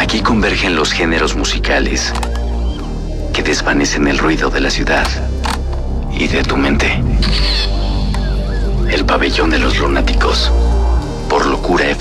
Aquí convergen los géneros musicales que desvanecen el ruido de la ciudad y de tu mente. El pabellón de los lunáticos, por Locura